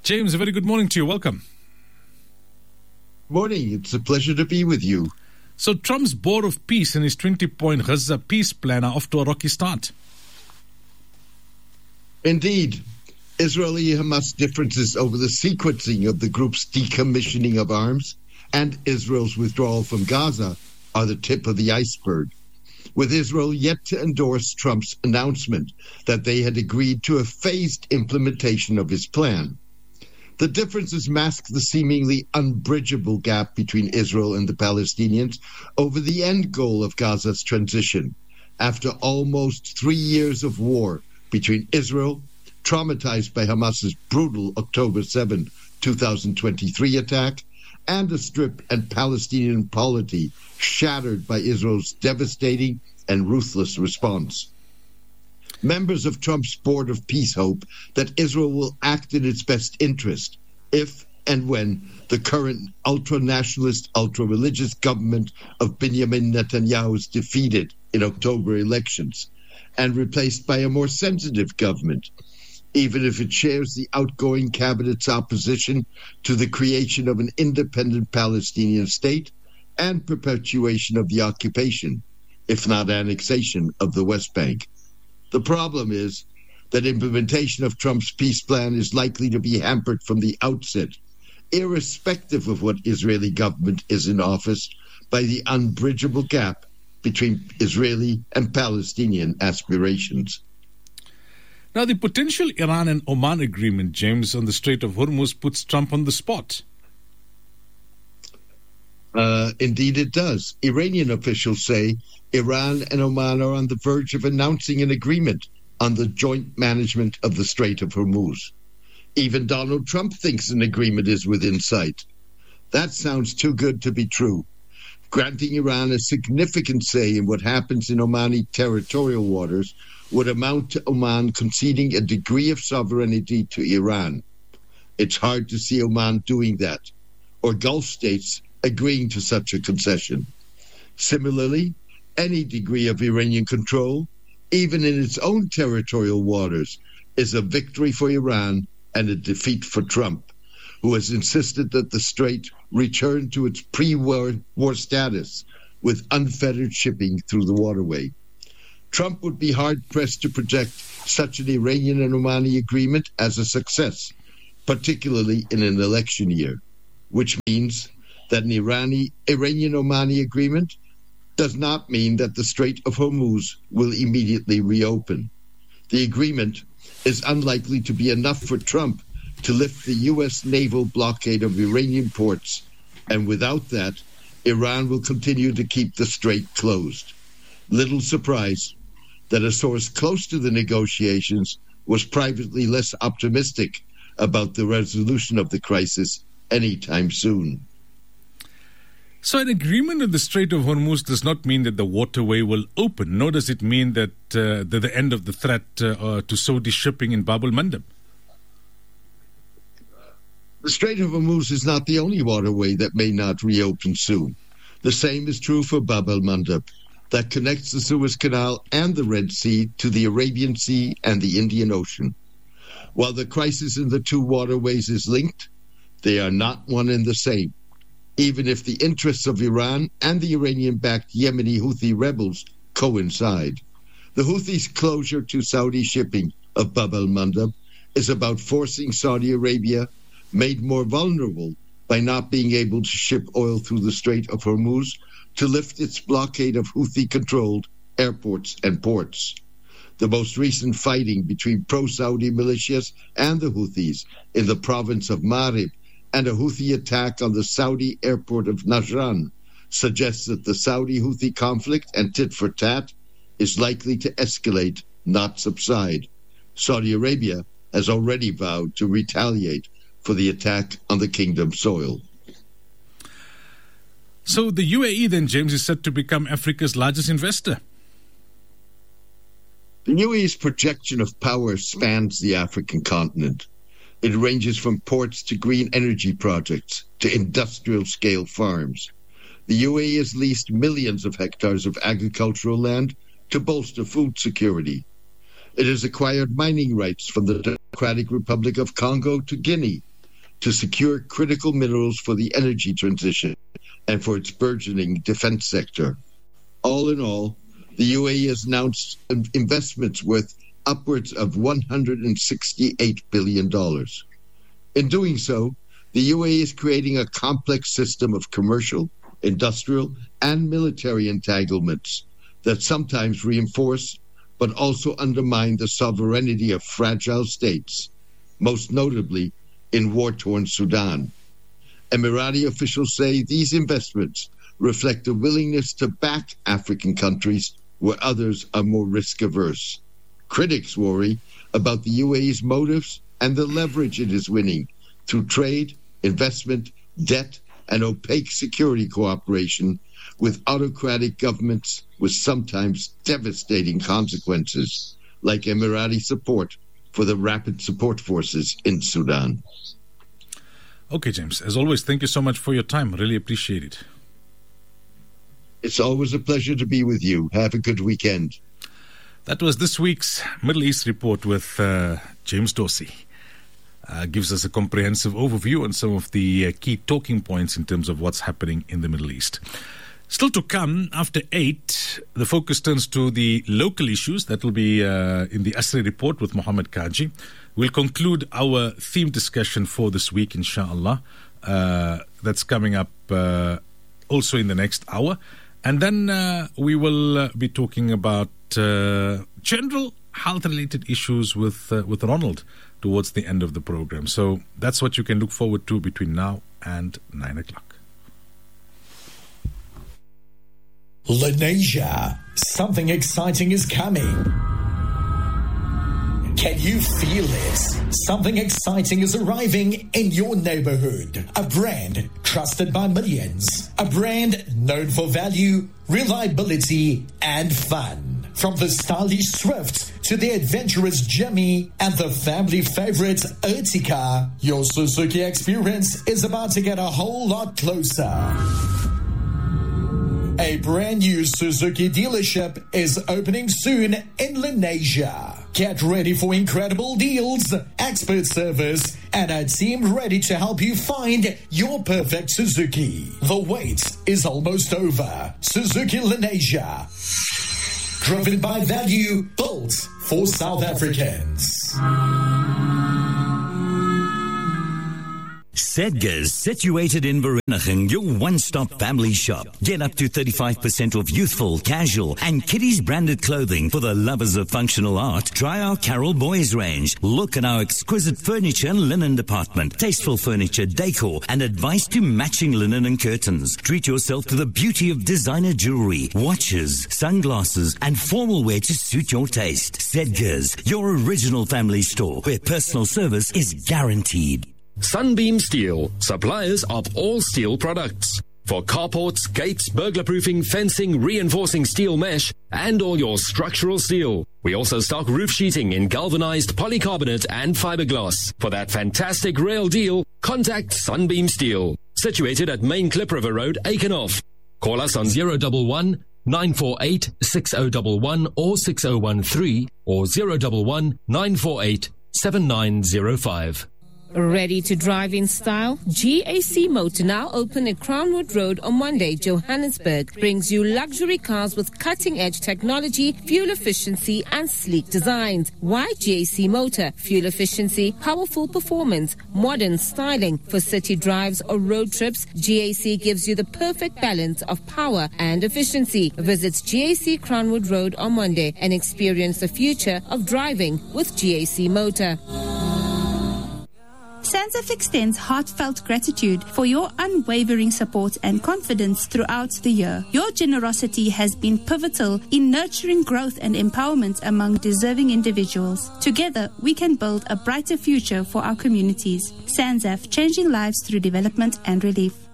James, a very good morning to you. Welcome. Morning. It's a pleasure to be with you. So Trump's Board of Peace and his 20-point Gaza peace plan are off to a rocky start. Indeed. Israeli-Hamas differences over the sequencing of the group's decommissioning of arms and Israel's withdrawal from Gaza are the tip of the iceberg, with Israel yet to endorse Trump's announcement that they had agreed to a phased implementation of his plan. The differences mask the seemingly unbridgeable gap between Israel and the Palestinians over the end goal of Gaza's transition, after almost 3 years of war between Israel, traumatized by Hamas's brutal October 7, 2023 attack, and a Strip and Palestinian polity shattered by Israel's devastating and ruthless response. Members of Trump's Board of Peace hope that Israel will act in its best interest if and when the current ultra-nationalist, ultra-religious government of Benjamin Netanyahu is defeated in October elections and replaced by a more sensitive government, even if it shares the outgoing cabinet's opposition to the creation of an independent Palestinian state and perpetuation of the occupation, if not annexation, of the West Bank. The problem is that implementation of Trump's peace plan is likely to be hampered from the outset, irrespective of what Israeli government is in office, by the unbridgeable gap between Israeli and Palestinian aspirations. Now, the potential Iran and Oman agreement, James, on the Strait of Hormuz puts Trump on the spot. Indeed it does. Iranian officials say Iran and Oman are on the verge of announcing an agreement on the joint management of the Strait of Hormuz. Even Donald Trump thinks an agreement is within sight. That sounds too good to be true. Granting Iran a significant say in what happens in Omani territorial waters would amount to Oman conceding a degree of sovereignty to Iran. It's hard to see Oman doing that, or Gulf states agreeing to such a concession. Similarly, any degree of Iranian control, even in its own territorial waters, is a victory for Iran and a defeat for Trump, who has insisted that the strait return to its pre-war status with unfettered shipping through the waterway. Trump would be hard-pressed to project such an Iranian and Omani agreement as a success, particularly in an election year, which means that an Iranian-Omani agreement does not mean that the Strait of Hormuz will immediately reopen. The agreement is unlikely to be enough for Trump to lift the U.S. naval blockade of Iranian ports, and without that, Iran will continue to keep the strait closed. Little surprise that a source close to the negotiations was privately less optimistic about the resolution of the crisis anytime soon. So an agreement on the Strait of Hormuz does not mean that the waterway will open, nor does it mean that the end of the threat to Saudi shipping in Bab el-Mandeb. The Strait of Hormuz is not the only waterway that may not reopen soon. The same is true for Bab el-Mandeb, that connects the Suez Canal and the Red Sea to the Arabian Sea and the Indian Ocean. While the crisis in the two waterways is linked, they are not one and the same, even if the interests of Iran and the Iranian-backed Yemeni Houthi rebels coincide. The Houthis' closure to Saudi shipping of Bab el-Mandeb is about forcing Saudi Arabia, made more vulnerable by not being able to ship oil through the Strait of Hormuz, to lift its blockade of Houthi-controlled airports and ports. The most recent fighting between pro-Saudi militias and the Houthis in the province of Marib and a Houthi attack on the Saudi airport of Najran suggests that the Saudi-Houthi conflict and tit-for-tat is likely to escalate, not subside. Saudi Arabia has already vowed to retaliate for the attack on the kingdom's soil. So the UAE then, James, is set to become Africa's largest investor. The UAE's projection of power spans the African continent. It ranges from ports to green energy projects to industrial-scale farms. The UAE has leased millions of hectares of agricultural land to bolster food security. It has acquired mining rights from the Democratic Republic of Congo to Guinea to secure critical minerals for the energy transition and for its burgeoning defense sector. All in all, the UAE has announced investments worth upwards of $168 billion. In doing so, the UAE is creating a complex system of commercial, industrial, and military entanglements that sometimes reinforce but also undermine the sovereignty of fragile states, most notably in war-torn Sudan. Emirati officials say these investments reflect a willingness to back African countries where others are more risk-averse. Critics worry about the UAE's motives and the leverage it is winning through trade, investment, debt, and opaque security cooperation with autocratic governments with sometimes devastating consequences, like Emirati support for the Rapid Support Forces in Sudan. Okay, James, as always, thank you so much for your time. Really appreciate it. It's always a pleasure to be with you. Have a good weekend. That was this week's Middle East Report with James Dorsey. Gives us a comprehensive overview on some of the key talking points in terms of what's happening in the Middle East. Still to come, after 8, the focus turns to the local issues. That will be in the Asri Report with Mohammed Kaji. We'll conclude our theme discussion for this week, inshallah. That's coming up also in the next hour. And then we will be talking about general health-related issues with Ronald towards the end of the program. So that's what you can look forward to between now and 9 o'clock. Lenasia, something exciting is coming. Can you feel it? Something exciting is arriving in your neighborhood. A brand trusted by millions. A brand known for value, reliability, and fun. From the stylish Swift to the adventurous Jimmy and the family favorite Ertiga, your Suzuki experience is about to get a whole lot closer. A brand new Suzuki dealership is opening soon in Lenasia. Get ready for incredible deals, expert service, and a team ready to help you find your perfect Suzuki. The wait is almost over. Suzuki Lenasia. Driven by value, built for South Africans. Sedgars, situated in Vereeniging, your one-stop family shop. Get up to 35% off youthful, casual, and kiddies branded clothing for the lovers of functional art. Try our Carol Boys range. Look at our exquisite furniture and linen department. Tasteful furniture, decor, and advice to matching linen and curtains. Treat yourself to the beauty of designer jewelry, watches, sunglasses, and formal wear to suit your taste. Sedgars, your original family store where personal service is guaranteed. Sunbeam Steel, suppliers of all steel products. For carports, gates, burglar-proofing, fencing, reinforcing steel mesh, and all your structural steel. We also stock roof sheeting in galvanized polycarbonate and fiberglass. For that fantastic rail deal, contact Sunbeam Steel. Situated at Main Klip River Road, Aikenhof. Call us on 011 948 6011 or 6013 or 011 948 7905. Ready to drive in style? GAC Motor, now open at Crownwood Road on Monday, Johannesburg, brings you luxury cars with cutting-edge technology, fuel efficiency, and sleek designs. Why GAC Motor? Fuel efficiency, powerful performance, modern styling. For city drives or road trips, GAC gives you the perfect balance of power and efficiency. Visit GAC Crownwood Road on Monday and experience the future of driving with GAC Motor. SANZAF extends heartfelt gratitude for your unwavering support and confidence throughout the year. Your generosity has been pivotal in nurturing growth and empowerment among deserving individuals. Together, we can build a brighter future for our communities. SANZAF, changing lives through development and relief.